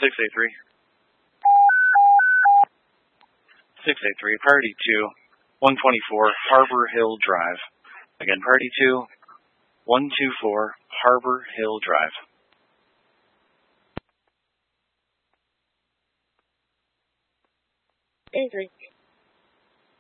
683. 683, Priority 2, 124 Harbor Hill Drive. Again, Priority 2, 124 Harbor Hill Drive. Hey,